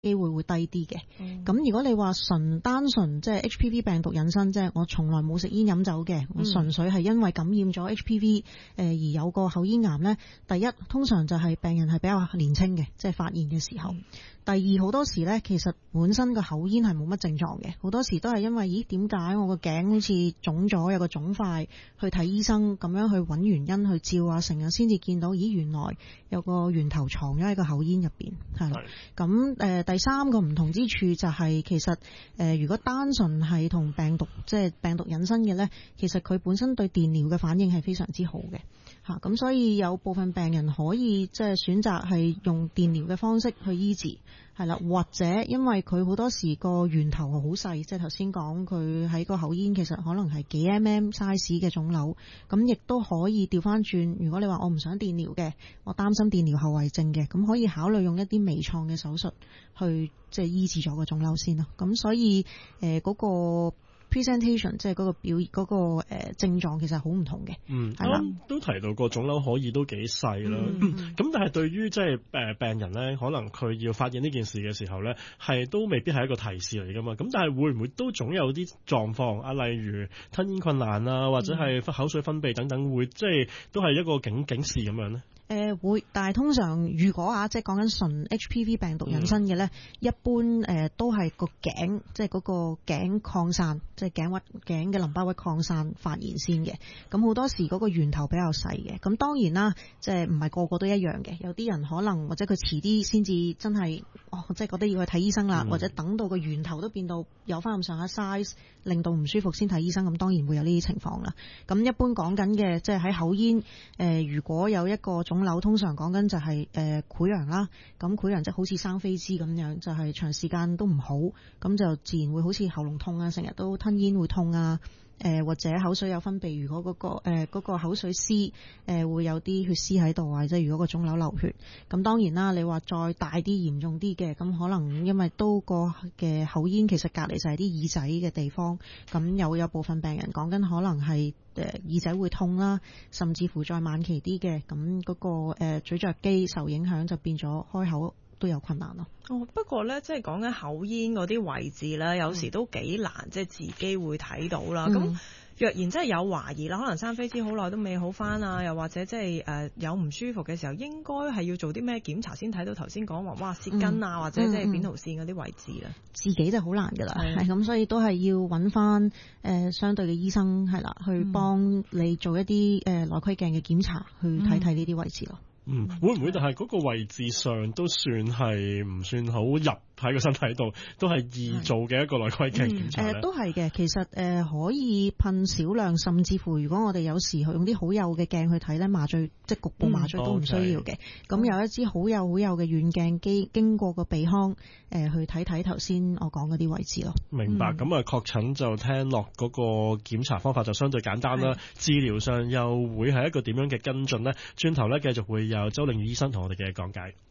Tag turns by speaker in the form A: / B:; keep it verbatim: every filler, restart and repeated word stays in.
A: 機會會低啲嘅。咁、
B: 嗯、
A: 如果你話純單純即係 H P V 病毒引申，即係我從來冇食煙飲酒嘅，我純粹係因為感染咗 H P V 誒而有個口咽癌呢。第一，通常就係病人係比較年輕嘅，即係發現嘅時候。嗯、第二，好多時呢，其實本身個口咽係冇乜症狀嘅，好多時都係因為咦點解我個頸好似腫咗，有個腫塊，去睇醫生咁樣去揾原因去照啊，成日先至見到咦原來有個源頭藏咗喺個口咽入邊係啦。咁誒第三個唔同之處就係、是、其實誒、呃、如果單純係同病毒即係病毒引申嘅呢，其實佢本身對電療嘅反應係非常之好嘅嚇，咁、啊、所以有部分病人可以即係選擇係用電療嘅方式去醫治係啦，或者因為佢好多時個源頭係好細，即係頭先講佢喺個口咽其實可能係幾 mm size 嘅腫瘤，咁亦都可以調翻轉。如果你話我唔想電療嘅，我擔心電療後遺症嘅，咁可以考慮用一啲微創嘅手術去即係醫治咗個腫瘤先咯。咁所以誒嗰、呃那個 presentation 即係嗰個表嗰、那個誒、呃、症狀其實好唔同嘅。
C: 嗯，
A: 係啦，
C: 都提到個腫瘤可以都幾細啦。咁、嗯、但係對於即係誒病人咧，可能佢要發現呢件事嘅時候咧，係都未必係一個提示嚟噶嘛。咁但係會唔會都總有啲狀況啊，例如吞嚥困難啊，或者係口水分泌等等，會即係都係一個警警示咁樣咧？
A: 誒、呃、會，但係通常如果啊，即係講緊純 H P V 病毒引申嘅咧，嗯、一般誒、呃、都係個頸，即係嗰個頸擴散，即係頸核頸嘅淋巴核擴散發炎先嘅。咁好多時嗰個源頭比較細嘅。咁當然啦，即係唔係個個都一樣嘅。有啲人可能或者佢遲啲先至真係，哦，即係覺得要去睇醫生啦，嗯、或者等到個源頭都變到有翻咁上下 size，令到唔舒服先睇醫生。咁當然會有呢啲情況啦。咁一般講緊嘅，即係喺口咽誒、呃，如果有一個腫瘤通常講緊就係誒潰瘍啦，咁潰瘍即係好似生痱滋咁樣，就係、是、長時間都唔好，咁就自然會好似喉嚨痛啊，成日都吞嚥會痛啊，誒、呃、或者口水有分泌，如果嗰、那個誒、呃那個口水絲誒、呃、會有啲血絲喺度啊，即係如果個腫瘤流血，咁當然啦，你話再大啲嚴重啲嘅，咁可能因為都個嘅口咽其實隔離就係啲耳仔嘅地方，咁有有部分病人講緊可能係。誒耳仔會痛啦，甚至乎再晚期啲嘅，咁嗰、那個誒、呃、咀嚼肌受影響就變咗開口都有困難咯。
B: 哦，不過咧，即係講緊口咽嗰啲位置咧，有時都幾難，即係自己會睇到啦。咁、嗯、若然真係有懷疑啦，可能生痱滋好耐都未好翻啊，又或者即係誒有唔舒服嘅時候，應該係要做啲咩檢查先睇到頭先講話哇舌根啊，嗯、或者即係扁桃腺嗰啲位置咧？
A: 自己就好難噶啦，係咁，所以都係要揾翻誒相對嘅醫生係啦，去幫你做一啲誒內窺鏡嘅檢查，去睇睇呢啲位置咯。
C: 嗯，會唔會但係嗰個位置上都算係唔算好入喺個身體度，都係易做嘅一個內窺鏡檢查咧？誒、嗯呃，都係嘅。其實誒、呃、可以噴少量，甚至乎如果我哋有時用啲好幼嘅鏡去睇咧，麻醉即係局部麻醉都唔需要嘅。咁、嗯 okay. 有一支好幼好幼嘅軟鏡機經過個鼻腔誒、呃、去睇睇頭先我講嗰啲位置咯。 明白。咁啊、嗯，確診就聽落嗰個檢查方法就相對簡單啦。治療上又會係一個點樣嘅跟進呢？轉頭咧繼續會有周令宇醫生同我哋嘅講解。